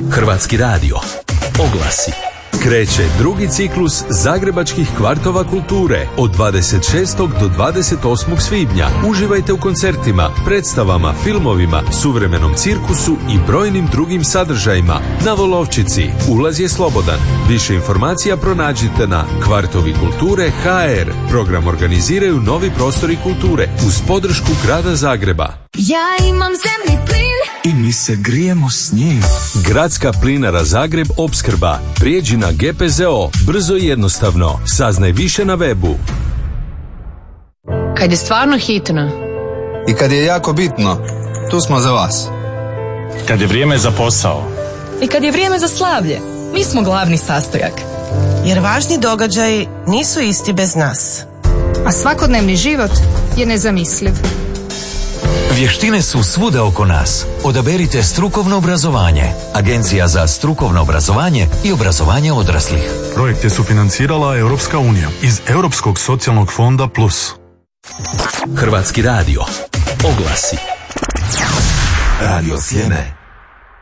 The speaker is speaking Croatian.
Hrvatski radio. Oglasi. Kreće drugi ciklus Zagrebačkih kvartova kulture od 26. do 28. svibnja. Uživajte u koncertima, predstavama, filmovima, suvremenom cirkusu i brojnim drugim sadržajima. Na Volovčici. Ulaz je slobodan. Više informacija pronađite na kvartovikulture.hr. Program organiziraju Novi prostori kulture uz podršku Grada Zagreba. Ja imam zemni plin i mi se grijemo s njim. Gradska plinara Zagreb opskrba. Prijeđi na GPZO. Brzo i jednostavno. Saznaj više na webu. Kad je stvarno hitno i kad je jako bitno, tu smo za vas. Kad je vrijeme za posao i kad je vrijeme za slavlje, mi smo glavni sastojak. Jer važni događaji nisu isti bez nas. A svakodnevni život je nezamisliv. Vještine su svuda oko nas. Odaberite strukovno obrazovanje. Agencija za strukovno obrazovanje i obrazovanje odraslih. Projekt je sufinancirala Europska unija iz Europskog socijalnog fonda Plus. Hrvatski radio. Oglasi. Radio Sljeme.